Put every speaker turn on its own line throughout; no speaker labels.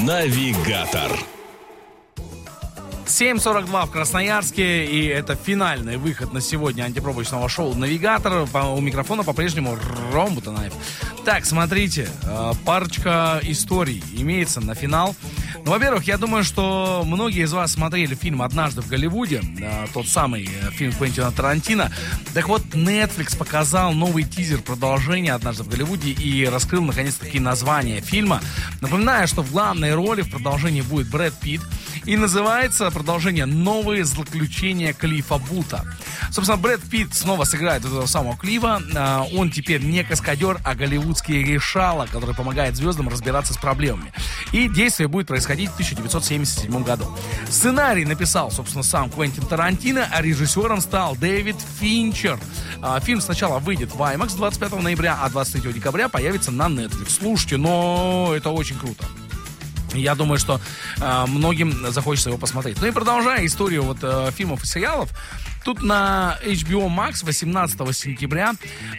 «Навигатор».
7:42 в Красноярске, и это финальный выход на сегодня антипробочного шоу «Навигатор». У микрофона по-прежнему Ром Бутанаев. Так, смотрите, парочка историй имеется на финал. Ну, во-первых, я думаю, что многие из вас смотрели фильм «Однажды в Голливуде», тот самый фильм Квентина Тарантино. Так вот, Netflix показал новый тизер продолжения «Однажды в Голливуде» и раскрыл, наконец-таки, название фильма. Напоминаю, что в главной роли в продолжении будет Брэд Питт. И называется продолжение «Новые злоключения Клиффа Бута». Собственно, Брэд Питт снова сыграет этого самого Клиффа. Он теперь не каскадер, а голливудский решала, который помогает звездам разбираться с проблемами. И действие будет происходить в 1977 году. Сценарий написал, собственно, сам Квентин Тарантино, а режиссером стал Дэвид Финчер. Фильм сначала выйдет в IMAX 25 ноября, а 23 декабря появится на Netflix. Слушайте, но это очень круто. Я думаю, что многим захочется его посмотреть. Ну и продолжая историю фильмов и сериалов, тут на HBO Max 18 сентября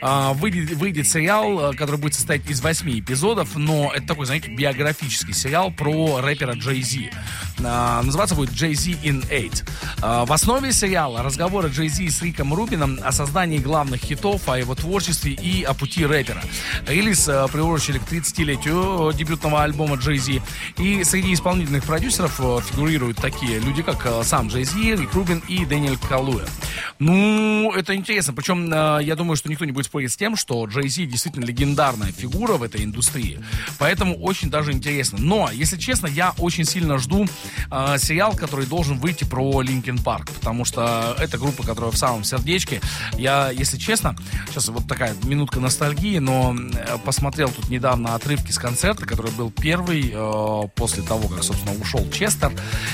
выйдет сериал, который будет состоять из 8 эпизодов, но это такой, знаете, биографический сериал про рэпера Джей Зи. Называться будет Jay Z in 8. В основе сериала разговоры Джей Зи с Риком Рубином о создании главных хитов, о его творчестве и о пути рэпера. Релиз приурочили к 30-летию дебютного альбома Джей Зи. И среди исполнительных продюсеров фигурируют такие люди, как сам Джей Зи, Рик Рубин и Дэниэль Калуя. Ну, это интересно. Причем, я думаю, что никто не будет спорить с тем, что Джей Зи действительно легендарная фигура в этой индустрии. Поэтому очень даже интересно. Но, если честно, я очень сильно жду сериал, который должен выйти про Линкин Парк. Потому что это группа, которая в самом сердечке. Я, если честно, сейчас вот такая минутка ностальгии, но посмотрел тут недавно отрывки с концерта, который был первый после того, как, собственно, ушел Честер.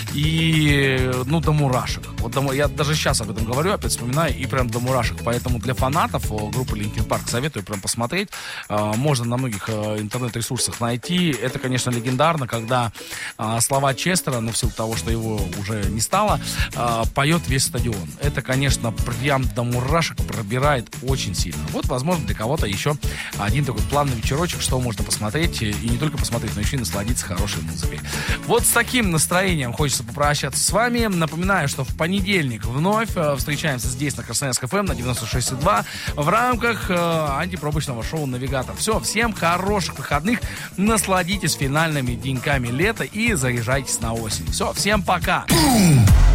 И, до мурашек. Я даже сейчас об этом говорю, опять вспоминаю, и прям до мурашек. Поэтому для фанатов группы Linkin Park советую прям посмотреть. Можно на многих интернет-ресурсах найти. Это, конечно, легендарно, когда слова Честера, в силу того, что его уже не стало, поет весь стадион. Это, конечно, прям до мурашек пробирает очень сильно. Вот, возможно, для кого-то еще один такой плавный вечерочек, что можно посмотреть, и не только посмотреть, но еще и насладиться хорошей музыкой. Вот с таким настроением хочется попрощаться с вами. Напоминаю, что в понедельник вновь встречаемся здесь на Красноярск ФМ на 96,2 в рамках антипробочного шоу «Навигатор». Все, всем хороших выходных, насладитесь финальными деньками лета и заряжайтесь на осень. Все, всем пока!